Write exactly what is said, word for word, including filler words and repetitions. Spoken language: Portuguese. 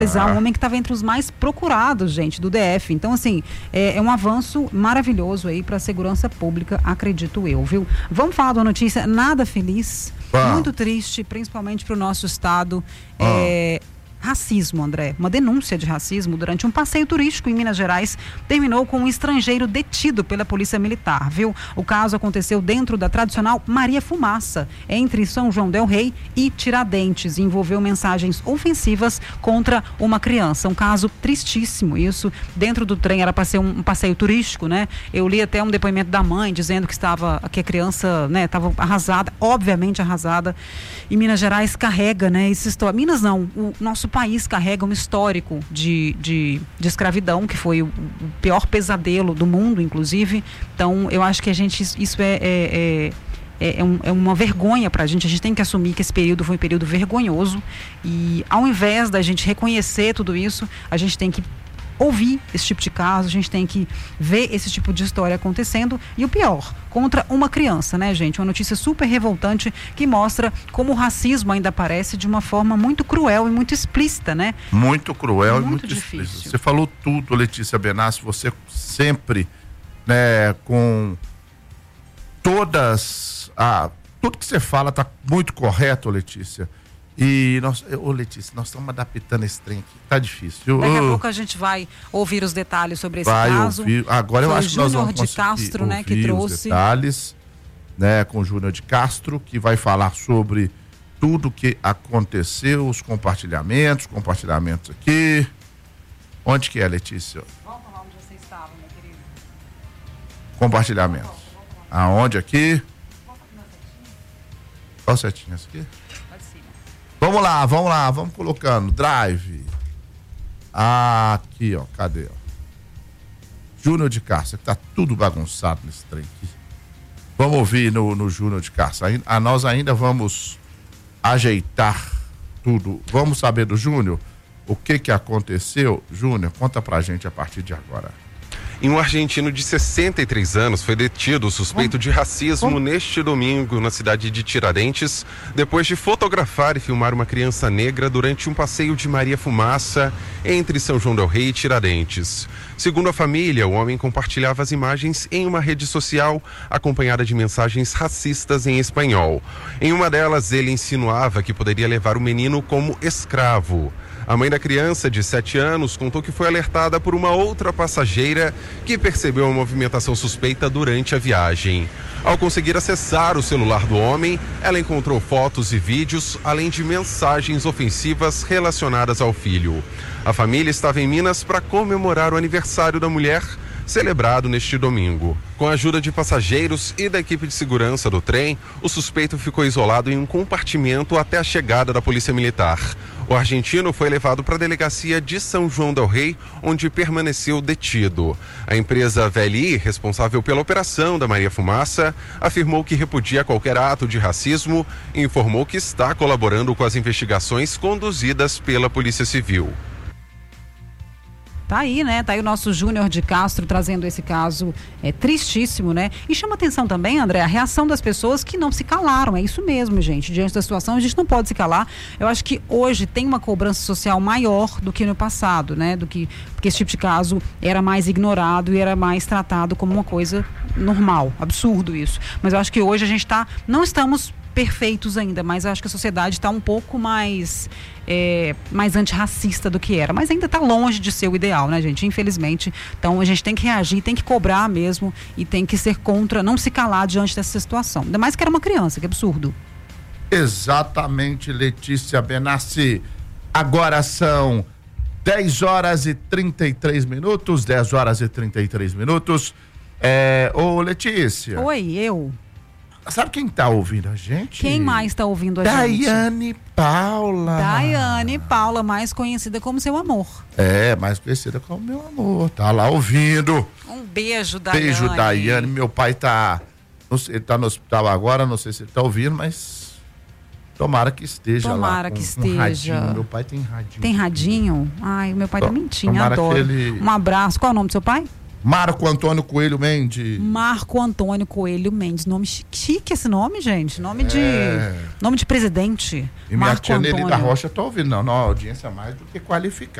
Ah. Um homem que estava entre os mais procurados, gente, do D F. Então, assim, é, é um avanço maravilhoso aí para a segurança pública, acredito eu, viu? Vamos falar de uma notícia nada feliz, ah. muito triste, principalmente para o nosso estado. Ah. É... Racismo, André. Uma denúncia de racismo durante um passeio turístico em Minas Gerais terminou com um estrangeiro detido pela Polícia Militar, viu? O caso aconteceu dentro da tradicional Maria Fumaça, entre São João del Rei e Tiradentes, e envolveu mensagens ofensivas contra uma criança. Um caso tristíssimo, isso. Dentro do trem era para ser um, um passeio turístico, né? Eu li até um depoimento da mãe dizendo que estava, que a criança, né, estava arrasada, obviamente arrasada. E Minas Gerais carrega, né, essa história. Minas não, o nosso país carrega um histórico de, de, de escravidão, que foi o, o pior pesadelo do mundo, inclusive. Então, eu acho que a gente, isso é, é, é, é, um, é uma vergonha pra gente. A gente tem que assumir que esse período foi um período vergonhoso, e ao invés da gente reconhecer tudo isso, a gente tem que ouvir esse tipo de caso, a gente tem que ver esse tipo de história acontecendo, e o pior, contra uma criança, né, gente? Uma notícia super revoltante que mostra como o racismo ainda aparece de uma forma muito cruel e muito explícita, né? Muito cruel muito e muito difícil. explícita. Você falou tudo, Letícia Benassi, você sempre, né, com todas, ah, tudo que você fala tá muito correto, Letícia. E nós, ô Letícia, nós estamos adaptando esse trem aqui, tá difícil. Daqui a uh, pouco a gente vai ouvir os detalhes sobre esse vai caso. Ouvir. Agora Foi eu acho que nós vamos de Castro, né, que trouxe os detalhes, né, com o Júnior de Castro, que vai falar sobre tudo que aconteceu, os compartilhamentos, compartilhamentos aqui. Onde que é, Letícia? Vamos falar onde você estava, meu querido. Compartilhamentos. Aonde aqui? Qual setinha essa aqui? Vamos lá, vamos lá, vamos colocando. Drive. Aqui, ó, cadê? Ó? Júnior de Castro, que tá tudo bagunçado nesse trem aqui. Vamos ouvir no, no Júnior de Castro. A, a nós ainda vamos ajeitar tudo. Vamos saber do Júnior o que que aconteceu. Júnior, conta pra gente a partir de agora. E um argentino de sessenta e três anos foi detido suspeito de racismo neste domingo na cidade de Tiradentes, depois de fotografar e filmar uma criança negra durante um passeio de Maria Fumaça entre São João del Rei e Tiradentes. Segundo a família, o homem compartilhava as imagens em uma rede social, acompanhada de mensagens racistas em espanhol. Em uma delas, ele insinuava que poderia levar o menino como escravo. A mãe da criança, de sete anos, contou que foi alertada por uma outra passageira que percebeu a movimentação suspeita durante a viagem. Ao conseguir acessar o celular do homem, ela encontrou fotos e vídeos, além de mensagens ofensivas relacionadas ao filho. A família estava em Minas para comemorar o aniversário da mulher, celebrado neste domingo. Com a ajuda de passageiros e da equipe de segurança do trem, o suspeito ficou isolado em um compartimento até a chegada da Polícia Militar. O argentino foi levado para a delegacia de São João del Rei, onde permaneceu detido. A empresa V L I, responsável pela operação da Maria Fumaça, afirmou que repudia qualquer ato de racismo e informou que está colaborando com as investigações conduzidas pela Polícia Civil. Tá aí, né? Tá aí o nosso Júnior de Castro trazendo esse caso é, tristíssimo, né? E chama atenção também, André, a reação das pessoas que não se calaram. É isso mesmo, gente. Diante da situação, a gente não pode se calar. Eu acho que hoje tem uma cobrança social maior do que no passado, né? Do que, porque esse tipo de caso era mais ignorado e era mais tratado como uma coisa normal. Absurdo isso. Mas eu acho que hoje a gente tá, não estamos perfeitos ainda, mas acho que a sociedade está um pouco mais é, mais antirracista do que era, mas ainda está longe de ser o ideal, né, gente? Infelizmente. Então a gente tem que reagir, tem que cobrar mesmo e tem que ser contra, não se calar diante dessa situação. Ainda mais que era uma criança, que absurdo. Exatamente, Letícia Benassi. Agora são dez horas e trinta e três minutos, dez horas e trinta e três minutos. É, ô Letícia. Oi, eu. Sabe quem tá ouvindo a gente? Quem mais tá ouvindo a Daiane gente? Daiane Paula. Daiane Paula, mais conhecida como Seu Amor. É, mais conhecida como Meu Amor. Tá lá ouvindo. Um beijo, Daiane. Beijo, Daiane. Meu pai tá, não sei, ele tá no hospital agora, não sei se ele tá ouvindo, mas tomara que esteja tomara lá. Tomara que com, esteja. Com radinho. Meu pai tem radinho. Tem radinho? Ai, meu pai também tinha, adoro. Ele... Um abraço. Qual é o nome do seu pai? Marco Antônio Coelho Mendes. Marco Antônio Coelho Mendes. Nome chique esse nome, gente. Nome É. de nome de presidente. E minha Marco tia Nelly da Antônio. Rocha, tô ouvindo, não, não, audiência mais do que qualificada.